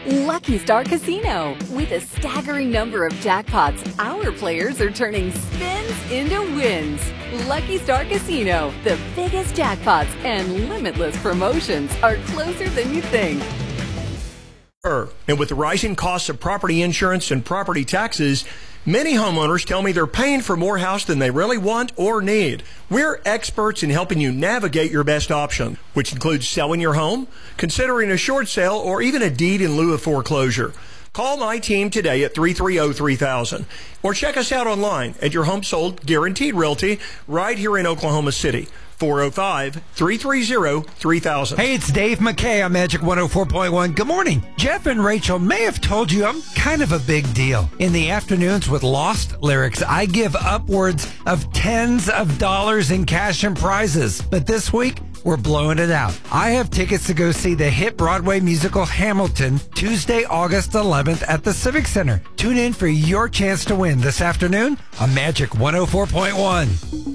Lucky Star Casino. With a staggering number of jackpots, our players are turning spins into wins. Lucky Star Casino, the biggest jackpots and limitless promotions are closer than you think. And with the rising costs of property insurance and property taxes, many homeowners tell me they're paying for more house than they really want or need. We're experts in helping you navigate your best option, which includes selling your home, considering a short sale, or even a deed in lieu of foreclosure. Call my team today at 330-3000 or check us out online at Your Home Sold Guaranteed Realty right here in Oklahoma City. 405-330-3000. Hey, it's Dave McKay on Magic 104.1. Good morning. Jeff and Rachel may have told you I'm kind of a big deal. In the afternoons with Lost Lyrics, I give upwards of tens of dollars in cash and prizes. But this week, we're blowing it out. I have tickets to go see the hit Broadway musical Hamilton Tuesday, August 11th at the Civic Center. Tune in for your chance to win this afternoon on Magic 104.1.